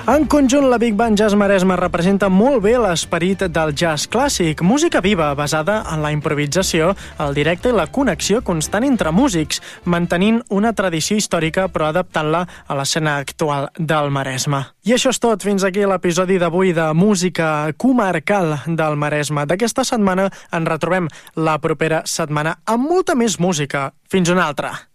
En conjunt, la Big Band Jazz Maresme representa molt bé l'esperit del jazz clàssic, música viva basada en la improvisació, el directe i la connexió constant entre músics, mantenint una tradició històrica però adaptant-la a l'escena actual del Maresme. I això és tot. Fins aquí l'episodi d'avui de Música Comarcal del Maresme. D'aquesta setmana ens retrobem la propera setmana amb molta més música. Fins una altra.